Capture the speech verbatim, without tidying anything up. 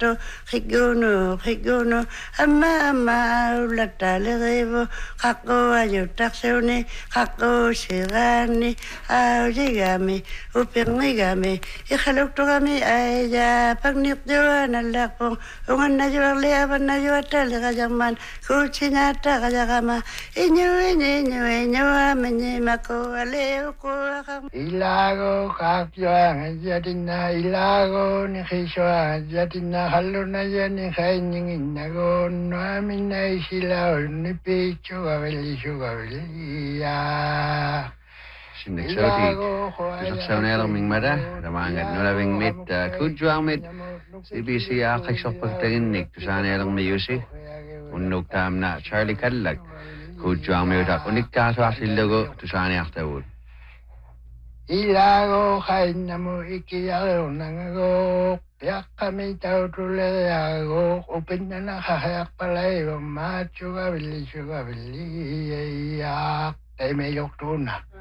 tato higono higono ama ama ulata lerevo kako ayo taksone kako sirani aujigami upingigami ikhalukturami aya pagnitjoan alakpong ungan na jual leaban na jual tali kajaman kucinata kajagama inyo inyo inyo inyo amenye mako aleo ko akam ilago kakyoan jadina ilago ni khiswa jadina haluna yani khayning inago no amina isila ni pichu gaveli gaveli ya Sinne soti jusaksaunero mingmara ramangat nolaving mit kujwang mit C B C akhisopagtaginnik tusanerong miyusi unnuk tamna Charlie Cadillac kujwang miudak unikkaso asillago tusaneartavut ilago khainamo ikiyago nangago yakami tautulago upinana khayakpalai machu gaveli gaveli ya teme yoktuna